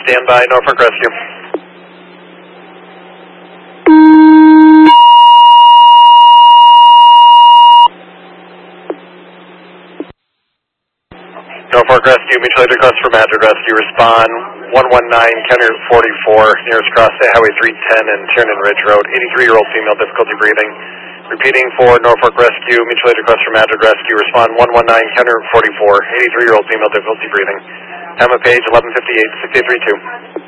stand by, Norfolk Rescue. Norfolk Rescue, mutual aid request for Madrid Rescue. Respond 119, County Route 44, nearest cross State Highway 310 and Tiernan Ridge Road. 83-year-old female, difficulty breathing. Repeating for Norfolk Rescue, mutual aid request for Madrid Rescue. Respond 119, County Route 44, 83-year-old female, difficulty breathing. Time of page 11:58, 632.